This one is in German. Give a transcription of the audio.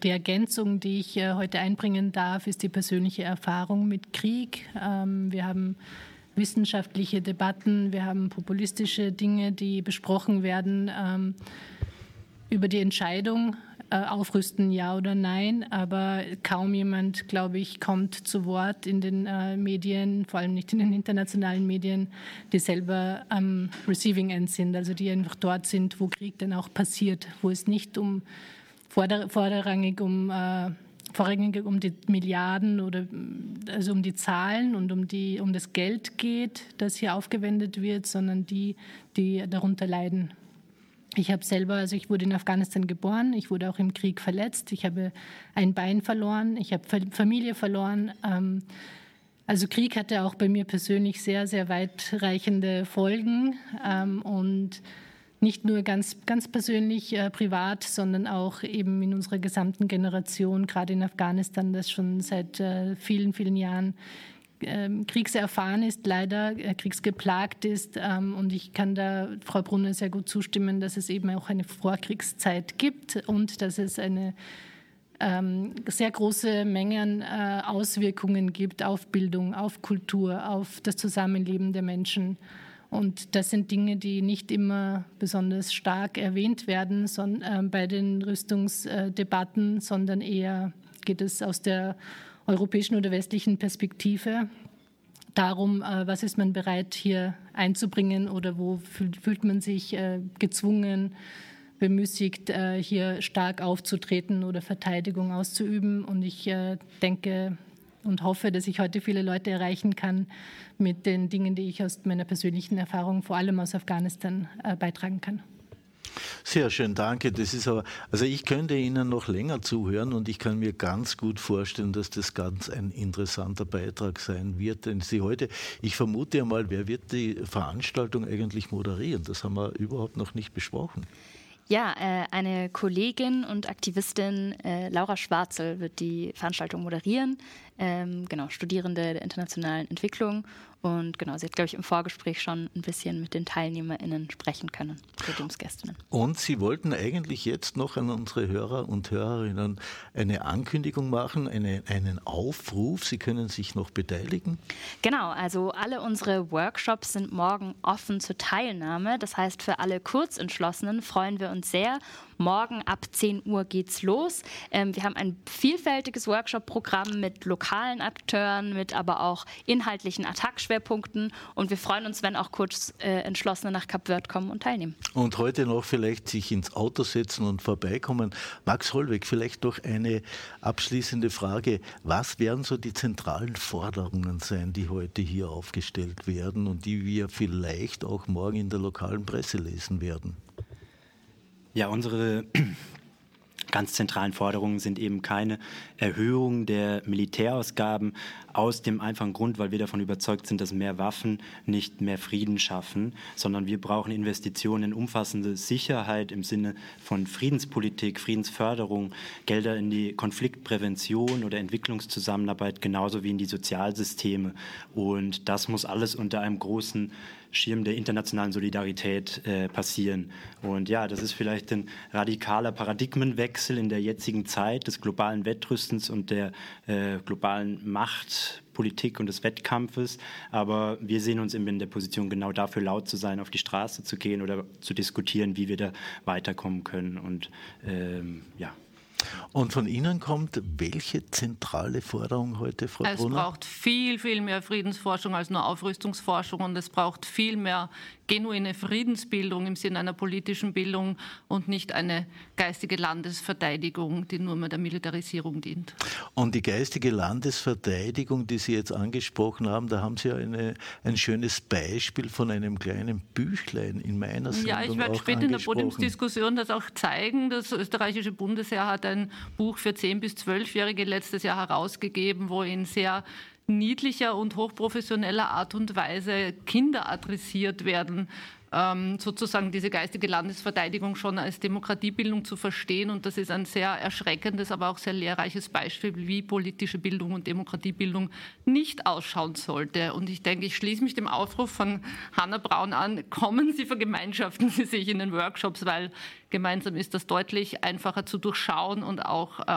die Ergänzung, die ich heute einbringen darf, ist die persönliche Erfahrung mit Krieg. Wir haben wissenschaftliche Debatten, wir haben populistische Dinge, die besprochen werden über die Entscheidung, aufrüsten, ja oder nein. Aber kaum jemand, glaube ich, kommt zu Wort in den Medien, vor allem nicht in den internationalen Medien, die selber am Receiving End sind, also die einfach dort sind, wo Krieg dann auch passiert, wo es nicht vorrangig um die Milliarden oder also um die Zahlen und um das Geld geht, das hier aufgewendet wird, sondern die darunter leiden. Ich wurde in Afghanistan geboren, ich wurde auch im Krieg verletzt, ich habe ein Bein verloren, ich habe Familie verloren. Also Krieg hatte auch bei mir persönlich sehr, sehr weitreichende Folgen und nicht nur ganz, ganz persönlich, privat, sondern auch eben in unserer gesamten Generation, gerade in Afghanistan, das schon seit vielen, vielen Jahren kriegserfahren ist, leider kriegsgeplagt ist. Und ich kann da Frau Brunner sehr gut zustimmen, dass es eben auch eine Vorkriegszeit gibt und dass es eine sehr große Mengen Auswirkungen gibt auf Bildung, auf Kultur, auf das Zusammenleben der Menschen. Und das sind Dinge, die nicht immer besonders stark erwähnt werden bei den Rüstungsdebatten, sondern eher geht es aus der europäischen oder westlichen Perspektive darum, was ist man bereit hier einzubringen oder wo fühlt man sich gezwungen, bemüßigt, hier stark aufzutreten oder Verteidigung auszuüben. Und ich denke und hoffe, dass ich heute viele Leute erreichen kann mit den Dingen, die ich aus meiner persönlichen Erfahrung, vor allem aus Afghanistan, beitragen kann. Sehr schön, danke. Also ich könnte Ihnen noch länger zuhören und ich kann mir ganz gut vorstellen, dass das ganz ein interessanter Beitrag sein wird, den Sie heute, ich vermute einmal, wer wird die Veranstaltung eigentlich moderieren? Das haben wir überhaupt noch nicht besprochen. Ja, eine Kollegin und Aktivistin, Laura Schwarzel, wird die Veranstaltung moderieren. Studierende der internationalen Entwicklung. Und genau, sie hat, glaube ich, im Vorgespräch schon ein bisschen mit den TeilnehmerInnen sprechen können, Podiumsgästinnen. Und Sie wollten eigentlich jetzt noch an unsere Hörer und Hörerinnen eine Ankündigung machen, einen Aufruf. Sie können sich noch beteiligen. Genau, also alle unsere Workshops sind morgen offen zur Teilnahme. Das heißt, für alle Kurzentschlossenen freuen wir uns sehr. Morgen ab 10 Uhr geht's los. Wir haben ein vielfältiges Workshop-Programm mit lokalen Akteuren, mit aber auch inhaltlichen Attack-Schwerpunkten. Und wir freuen uns, wenn auch Kurzentschlossene nach Kap Verde kommen und teilnehmen. Und heute noch vielleicht sich ins Auto setzen und vorbeikommen. Max Hollweg, vielleicht noch eine abschließende Frage. Was werden so die zentralen Forderungen sein, die heute hier aufgestellt werden und die wir vielleicht auch morgen in der lokalen Presse lesen werden? Ja, unsere ganz zentralen Forderungen sind eben keine Erhöhung der Militärausgaben aus dem einfachen Grund, weil wir davon überzeugt sind, dass mehr Waffen nicht mehr Frieden schaffen, sondern wir brauchen Investitionen in umfassende Sicherheit im Sinne von Friedenspolitik, Friedensförderung, Gelder in die Konfliktprävention oder Entwicklungszusammenarbeit, genauso wie in die Sozialsysteme. Und das muss alles unter einem großen Schirm der internationalen Solidarität passieren. Und ja, das ist vielleicht ein radikaler Paradigmenwechsel in der jetzigen Zeit des globalen Wettrüstens und der globalen Machtpolitik und des Wettkampfes. Aber wir sehen uns eben in der Position, genau dafür laut zu sein, auf die Straße zu gehen oder zu diskutieren, wie wir da weiterkommen können. Und ja. Und von Ihnen kommt welche zentrale Forderung heute, Frau Brunner? Es braucht viel, viel mehr Friedensforschung als nur Aufrüstungsforschung und es braucht viel mehr genuine Friedensbildung im Sinne einer politischen Bildung und nicht eine geistige Landesverteidigung, die nur mehr der Militarisierung dient. Und die geistige Landesverteidigung, die Sie jetzt angesprochen haben, da haben Sie ja ein schönes Beispiel von einem kleinen Büchlein in meiner Sendung. Ja, ich werde später in der Podiumsdiskussion das auch zeigen. Das österreichische Bundesheer hat ein Buch für 10- bis 12-Jährige letztes Jahr herausgegeben, wo in sehr niedlicher und hochprofessioneller Art und Weise Kinder adressiert werden, sozusagen diese geistige Landesverteidigung schon als Demokratiebildung zu verstehen. Und das ist ein sehr erschreckendes, aber auch sehr lehrreiches Beispiel, wie politische Bildung und Demokratiebildung nicht ausschauen sollte. Und ich denke, ich schließe mich dem Aufruf von Hanna Braun an, kommen Sie, vergemeinschaften Sie sich in den Workshops, weil gemeinsam ist das deutlich einfacher zu durchschauen und auch